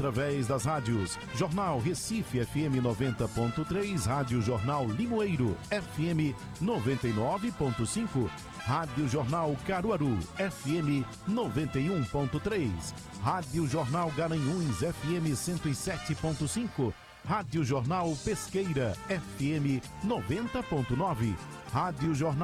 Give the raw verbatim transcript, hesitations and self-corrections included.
através das rádios Jornal Recife F M noventa ponto três, Rádio Jornal Limoeiro F M noventa e nove ponto cinco, Rádio Jornal Caruaru F M noventa e um ponto três, Rádio Jornal Garanhuns F M cento e sete ponto cinco, Rádio Jornal Pesqueira F M noventa ponto nove, Rádio Jornal